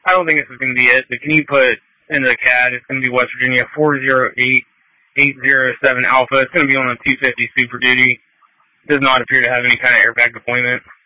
I don't think this is going to be it, but can you put into the CAD, it's going to be West Virginia 408807 Alpha. It's going to be on a 250 Super Duty. Does not appear to have any kind of airbag deployment.